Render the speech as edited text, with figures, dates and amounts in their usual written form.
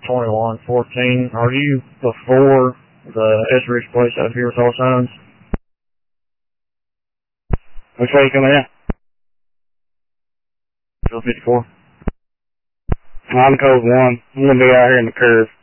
2114. Are you before the Esrich place out here with all signs? Which way you coming in? Field 54. I'm code 1. I'm going to be out here in the curve.